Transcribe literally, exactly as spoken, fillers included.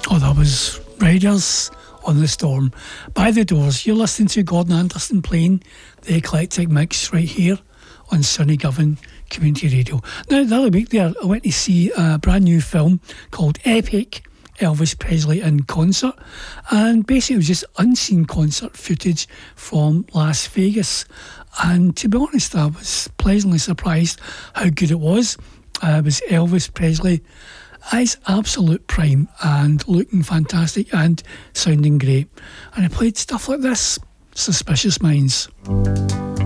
Oh, that was Riders on the Storm by The Doors. You're listening to Gordon Anderson playing the eclectic mix right here on Sunny Govan Community Radio. Now, the other week there, I went to see a brand new film called Epic, Elvis Presley in concert, and basically it was just unseen concert footage from Las Vegas, and to be honest, I was pleasantly surprised how good it was. Uh, it was Elvis Presley at his absolute prime and looking fantastic and sounding great, and he played stuff like this, Suspicious Minds.